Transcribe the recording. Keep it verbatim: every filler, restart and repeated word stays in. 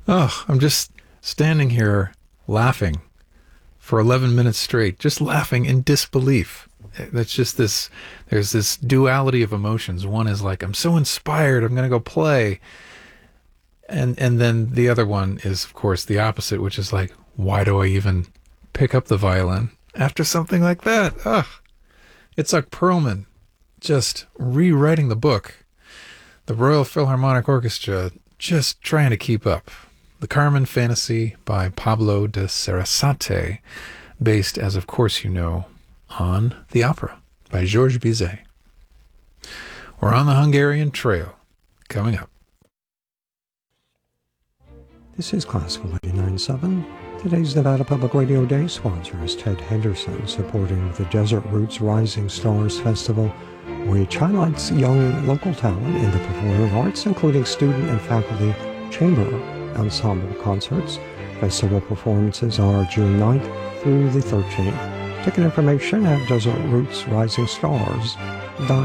Oh, I'm just standing here laughing for eleven minutes straight, just laughing in disbelief. That's just this, there's this duality of emotions. One is like, I'm so inspired, I'm going to go play. And and then the other one is, of course, the opposite, which is like, why do I even pick up the violin after something like that? Ugh. It's like Perlman just rewriting the book. The Royal Philharmonic Orchestra just trying to keep up. The Carmen Fantasy by Pablo de Sarasate, based, as of course you know, on the opera by Georges Bizet. We're on the Hungarian Trail, coming up. This is Classical eighty-nine point seven. Today's Nevada Public Radio Day sponsor is Ted Henderson, supporting the Desert Roots Rising Stars Festival, which highlights young local talent in the performing arts, including student and faculty chamber ensemble concerts. Festival performances are June ninth through the thirteenth. Ticket information at desert roots rising stars dot com.